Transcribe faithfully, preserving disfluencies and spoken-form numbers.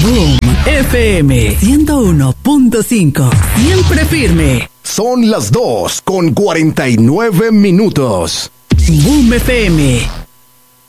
Boom F M ciento uno punto cinco. Siempre firme. Son las dos con cuarenta y nueve minutos. Boom F M.